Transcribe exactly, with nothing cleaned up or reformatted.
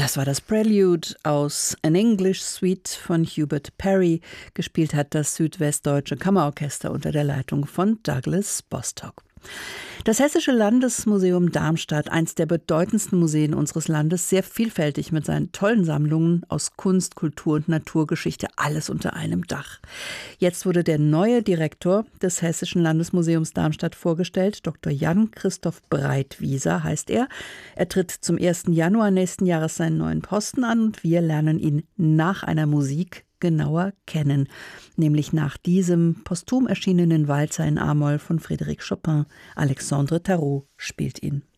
Das war das Prelude aus An English Suite von Hubert Parry. Gespielt hat das Südwestdeutsche Kammerorchester unter der Leitung von Douglas Bostock. Das Hessische Landesmuseum Darmstadt, eins der bedeutendsten Museen unseres Landes, sehr vielfältig mit seinen tollen Sammlungen aus Kunst, Kultur und Naturgeschichte, alles unter einem Dach. Jetzt wurde der neue Direktor des Hessischen Landesmuseums Darmstadt vorgestellt, Doktor Jan-Christoph Breitwieser heißt er. Er tritt zum ersten Januar nächsten Jahres seinen neuen Posten an und wir lernen ihn nach einer Musik genauer kennen, nämlich nach diesem posthum erschienenen Walzer in A-Moll von Frédéric Chopin. Alexandre Tarot spielt ihn.